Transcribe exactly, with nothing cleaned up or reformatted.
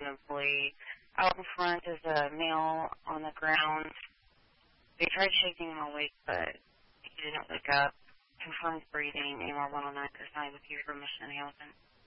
an employee. Out in front is a male on the ground. They tried shaking him awake, but he didn't wake up. Confirmed breathing, A M R one oh nine, there's signs of fever, permission, Hamilton.